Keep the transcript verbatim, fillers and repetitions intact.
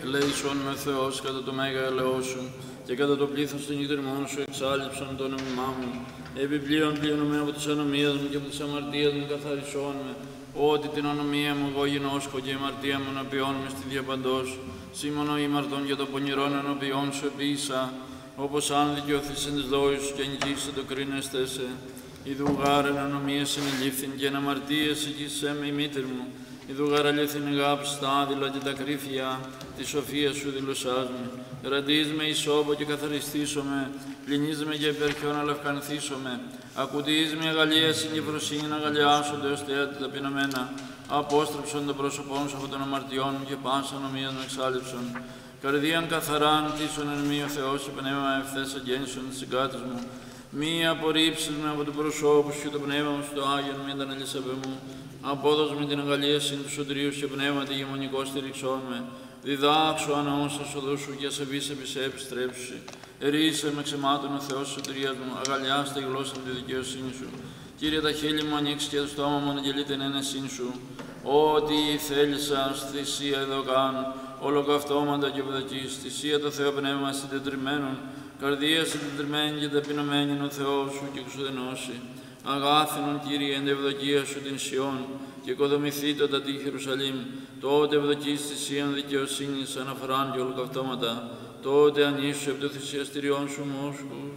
ελέησον με Θεός κατά το μέγα ελαιό σου και κατά το πλήθος των ιδρυμών σου εξάλληψον το νόμιμά μου. Επιπλέον πληρώνομαι από τις ανομίες μου και από τις αμαρτίες μου καθαρισόν με. Ότι την ονομία μου εγώ γινώσκω και η αμαρτία μου ενωπιών με στη διαπαντός. Σήμωνο ήμαρτον για το πονηρόν ενωπιών σου επίησα. Όπως αν δικαιωθείς εν της λόγης σου και νικήσει το κρίνεστε σε. Ιδού γάρεν ανομίες συνελήφθην και εν αμαρτίες οικήσέ με η μήτηρ μου. Ιδού γάρ αλήθην αγάπη στα άδειλα και τα κρύφια τη σοφία σου δηλωσάς με. Ραντείς με ισόβο και καθαριστήσω με. Πλυνείς με και υπερχιόν αλευκανθήσω με. Ακουτείς με αγαλίαση και προσύνην αγαλιάσονται ως θέατη ταπεινωμένα. Απόστρεψον το πρόσωπόν σου από των αμαρτιών μου και πάσα νομίας μου εξάλληψον. Καρδίαν καθαράν τίσον εν μη ο Θεός και πνεύμα ευθές αγγένσον της συγκάτης μου. Μη απορρίψεις με από το προσώπου σου και το πνεύμα μου στο Άγιον μη ανταναλύσαβε μου. Απόδος με την αγαλίαση του σωτηρίου και πνεύματι γεμονικό στηριξόν με. Διδάξω αναώσας οδούς σου και ασεβείς επί σε επιστρέψει. Ερίσε με ξεμάτων ο Θεός της σωτηρίας μου, αγαλιάστε η γλώσσα με τη δικαιοσύνη σου. Κύριε, τα χείλη μου ανοίξει και το στόμα μου αναγγελεί την ένεσήν σου. Ό,τι θέλησας, θυσία εδώ καν, ολοκαυτώματα και ευδοκής, θυσία το Θεό πνεύμα συντετριμμένων, καρδία συντετριμμένη και ταπεινωμένη ο Θεός σου και εξουδενώσει. Αγάθινον, Κύριε, εν ευδοκία σου την Σιών, και οικοδομηθεί το τα τείχη Ιερουσαλήμ, τότε ευδοκείς θυσίαν δικαιοσύνης αναφοράν και ολοκαυτώματα, τότε ανήσου επί το θυσιαστηριόν σου μόσχους.